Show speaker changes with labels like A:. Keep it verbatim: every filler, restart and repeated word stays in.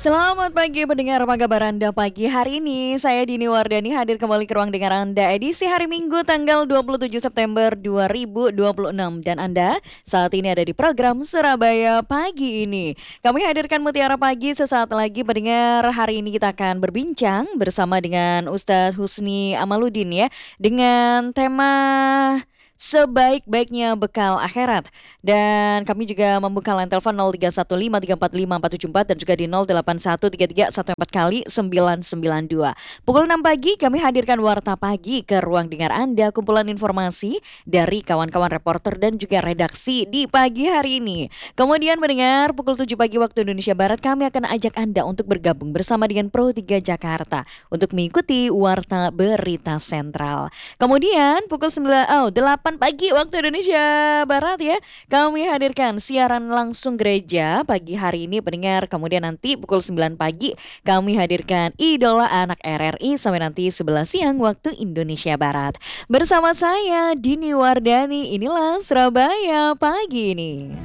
A: Selamat pagi pendengar, apa kabar Anda pagi hari ini? Saya Dini Wardani hadir kembali ke ruang dengar Anda edisi hari Minggu tanggal dua puluh tujuh September dua ribu dua puluh enam. Dan Anda saat ini ada di program Surabaya Pagi ini. Kami hadirkan Mutiara Pagi sesaat lagi pendengar. Hari ini kita akan berbincang bersama dengan Ustadz Husni Amaludin ya. Dengan tema sebaik-baiknya bekal akhirat. Dan kami juga membuka line telepon nol tiga satu lima tiga empat lima empat tujuh empat dan juga di nol delapan satu tiga tiga satu empat kali sembilan sembilan dua. Pukul enam pagi kami hadirkan Warta Pagi ke ruang dengar Anda, kumpulan informasi dari kawan-kawan reporter dan juga redaksi di pagi hari ini. Kemudian mendengar pukul tujuh pagi waktu Indonesia Barat kami akan ajak Anda untuk bergabung bersama dengan Pro tiga Jakarta untuk mengikuti Warta Berita Sentral. Kemudian pukul sembilan oh delapan pagi waktu Indonesia Barat ya, kami hadirkan siaran langsung gereja pagi hari ini pendengar. Kemudian nanti pukul sembilan pagi kami hadirkan Idola Anak R R I sampai nanti sebelas siang waktu Indonesia Barat. Bersama saya Dini Wardani, inilah Surabaya Pagi ini.